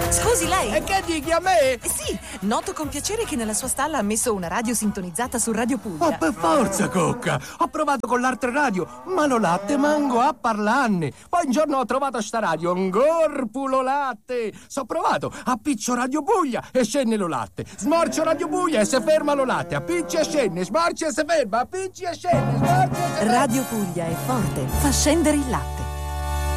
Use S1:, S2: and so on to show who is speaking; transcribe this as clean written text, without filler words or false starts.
S1: Scusi, lei?
S2: E che dichi a me?
S1: Sì, noto con piacere che nella sua stalla ha messo una radio sintonizzata su Radio Puglia.
S2: Oh, per forza, Cocca! Ho provato con l'altra radio, ma lo latte manco a parlarne. Poi un giorno ho trovato sta radio, un corpo lo latte. So provato, appiccio Radio Puglia e scende lo latte. Smorcio Radio Puglia e se ferma lo latte. Appicci e scende, smorci e se ferma, appicci e scende, smorci e se ferma.
S1: Radio Puglia è forte, fa scendere il latte.